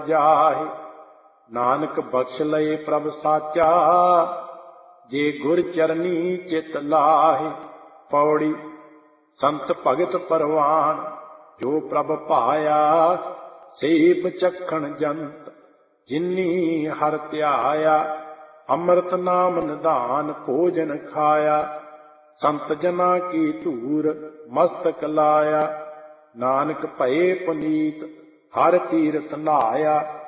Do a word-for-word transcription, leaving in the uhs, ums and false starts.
ਜਾਹੇ। ਨਾਨਕ ਬਖਸ਼ ਲਏ ਪ੍ਰਭ ਸਾਚਾ, ਜੇ ਗੁਰ ਚਰਨੀ ਚਿਤ ਲਾਹੇ। ਪੌੜੀ। ਸੰਤ ਭਗਤ ਪਰਵਾਨ, ਜੋ ਪ੍ਰਭ ਭਾਇਆ, ਸੇਬ ਚਖਣ ਜੰਤ, ਜਿਨੀ ਹਰ ਧਿਆਇਆ। ਅੰਮ੍ਰਿਤ ਨਾਮ ਨਿਧਾਨ, ਭੋਜਨ ਖਾਇਆ, ਸੰਤ ਜਨਾ ਕੀ ਧੂਰ ਮਸਤਕ ਲਾਇਆ। ਨਾਨਕ ਭਏ ਪੁਨੀਤ, ਹਰ ਤੀਰਥ ਨਹਾਇਆ।